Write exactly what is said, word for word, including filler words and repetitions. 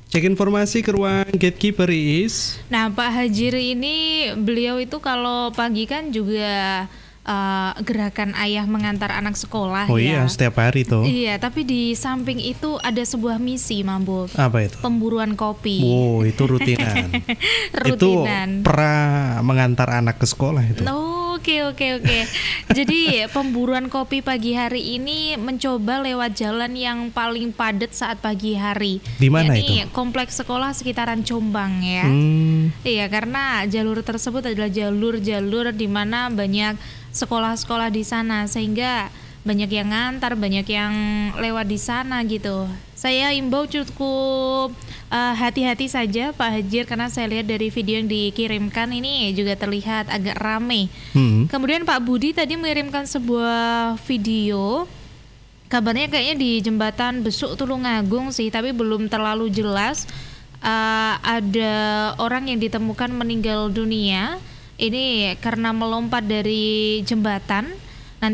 Cek informasi ke ruang gatekeeper is. Nah, Pak Hajir ini beliau itu kalau pagi kan juga uh, gerakan ayah mengantar anak sekolah. Oh ya. iya, setiap hari tuh. Iya, tapi di samping itu ada sebuah misi, Mambo. Apa itu? Pemburuan kopi. Wow, itu rutinan. Rutinan. Itu pra mengantar anak ke sekolah itu. Oke oke oke. Jadi pemburuan kopi pagi hari ini mencoba lewat jalan yang paling padat saat pagi hari. Di mana yakni itu? Kompleks sekolah sekitaran Jombang ya. Hmm. Iya, karena jalur tersebut adalah jalur-jalur di mana banyak sekolah-sekolah di sana, sehingga banyak yang ngantar, banyak yang lewat di sana gitu. Saya imbau cukup uh, hati-hati saja Pak Hajir, karena saya lihat dari video yang dikirimkan ini juga terlihat agak rame. Hmm. Kemudian Pak Budi tadi mengirimkan sebuah video, kabarnya kayaknya di jembatan Besuk Tulungagung sih, tapi belum terlalu jelas. Uh, ada orang yang ditemukan meninggal dunia ini karena melompat dari jembatan